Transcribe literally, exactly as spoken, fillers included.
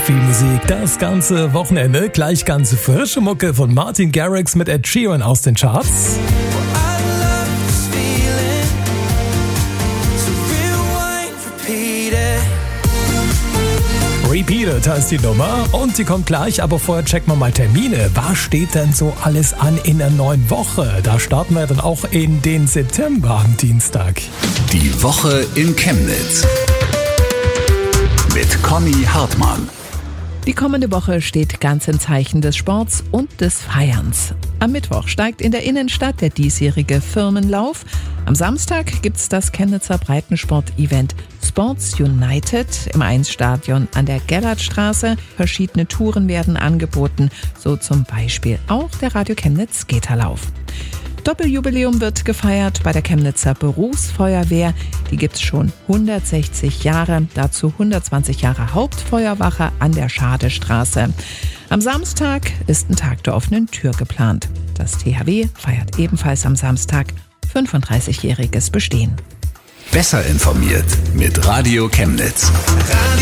viel Musik das ganze Wochenende. Gleich ganz frische Mucke von Martin Garrix mit Ed Sheeran aus den Charts. Repeated heißt die Nummer und die kommt gleich, aber vorher checken wir mal Termine. Was steht denn so alles an in der neuen Woche? Da starten wir dann auch in den September am Dienstag. Die Woche in Chemnitz mit Conny Hartmann. Die kommende Woche steht ganz im Zeichen des Sports und des Feierns. Am Mittwoch steigt in der Innenstadt der diesjährige Firmenlauf. Am Samstag gibt's das Chemnitzer Breitensport-Event Sports United im Eins-Stadion an der Gerhardstraße. Verschiedene Touren werden angeboten, so zum Beispiel auch der Radio Chemnitz Skaterlauf. Doppeljubiläum wird gefeiert bei der Chemnitzer Berufsfeuerwehr. Die gibt's schon hundertsechzig Jahre, dazu hundertzwanzig Jahre Hauptfeuerwache an der Schadestraße. Am Samstag ist ein Tag der offenen Tür geplant. Das T H W feiert ebenfalls am Samstag fünfunddreißigjähriges Bestehen. Besser informiert mit Radio Chemnitz.